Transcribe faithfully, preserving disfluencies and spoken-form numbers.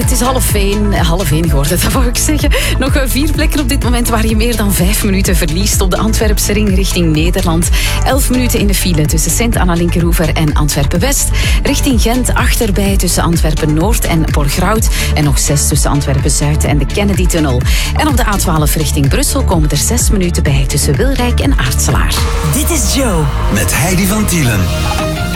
het is half één, half één geworden, dat wou ik zeggen. Nog vier plekken op dit moment waar je meer dan vijf minuten verliest op de Antwerpse ring richting Nederland. Elf minuten in de file tussen Sint-Anna-Linkeroever en Antwerpen-West. Richting Gent achterbij tussen Antwerpen-Noord en Borgerhout. En nog zes tussen Antwerpen-Zuid en de Kennedy-tunnel. En op de A twaalf richting Brussel komen er zes minuten bij tussen Wilrijk en Aartselaar. Dit is Joe. Met Heidi van Tielen.